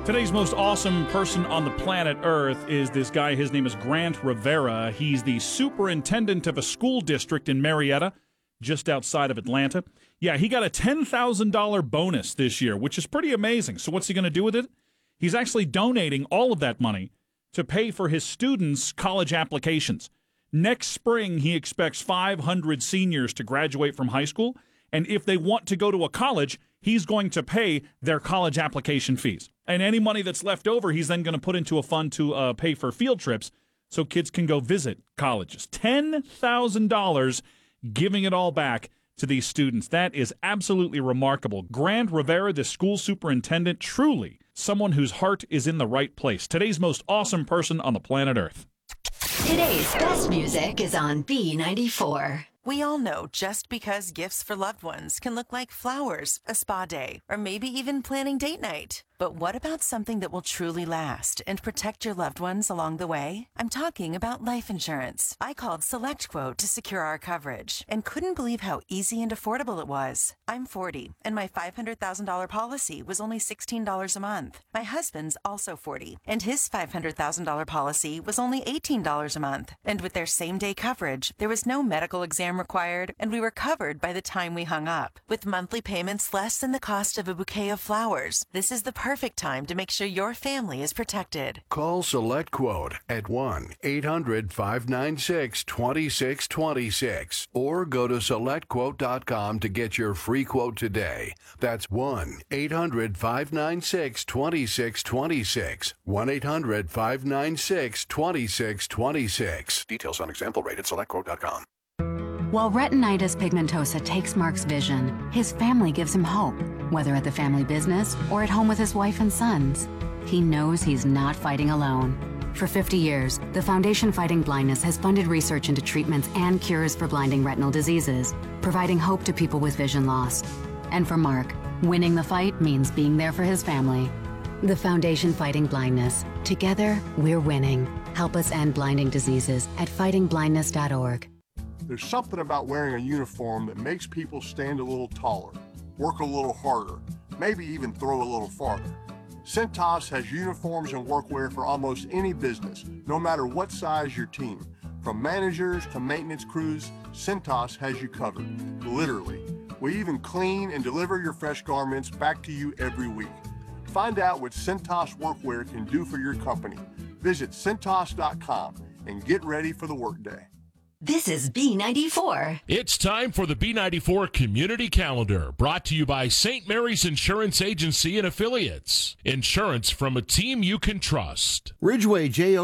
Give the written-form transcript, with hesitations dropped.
Today's most awesome person on the planet Earth is this guy. His name is Grant Rivera. He's the superintendent of a school district in Marietta, just outside of Atlanta. Yeah, he got a $10,000 bonus this year, which is pretty amazing. So what's he going to do with it? He's actually donating all of that money to pay for his students' college applications. Next spring, he expects 500 seniors to graduate from high school, and if they want to go to a college, he's going to pay their college application fees. And any money that's left over, he's then going to put into a fund to pay for field trips so kids can go visit colleges. $10,000, giving it all back to these students. That is absolutely remarkable. Grant Rivera, the school superintendent, truly someone whose heart is in the right place. Today's most awesome person on the planet Earth. Today's best music is on B94. We all know just because gifts for loved ones can look like flowers, a spa day, or maybe even planning date night. But what about something that will truly last and protect your loved ones along the way? I'm talking about life insurance. I called SelectQuote to secure our coverage and couldn't believe how easy and affordable it was. I'm 40, and my $500,000 policy was only $16 a month. My husband's also 40, and his $500,000 policy was only $18 a month. And with their same-day coverage, there was no medical exam required, and we were covered by the time we hung up. With monthly payments less than the cost of a bouquet of flowers, this is the perfect time to make sure your family is protected. Call SelectQuote at 1-800-596-2626 or go to SelectQuote.com to get your free quote today. That's 1-800-596-2626. 1-800-596-2626. Details on example rate at SelectQuote.com. While retinitis pigmentosa takes Mark's vision, his family gives him hope, whether at the family business or at home with his wife and sons. He knows he's not fighting alone. For 50 years, the Foundation Fighting Blindness has funded research into treatments and cures for blinding retinal diseases, providing hope to people with vision loss. And for Mark, winning the fight means being there for his family. The Foundation Fighting Blindness. Together, we're winning. Help us end blinding diseases at fightingblindness.org. There's something about wearing a uniform that makes people stand a little taller, work a little harder, maybe even throw a little farther. Cintas has uniforms and workwear for almost any business, no matter what size your team. From managers to maintenance crews, Cintas has you covered, literally. We even clean and deliver your fresh garments back to you every week. Find out what Cintas workwear can do for your company. Visit Cintas.com and get ready for the workday. This is B94. It's time for the B94 Community Calendar, brought to you by St. Mary's Insurance Agency and Affiliates. Insurance from a team you can trust. Ridgeway J.O.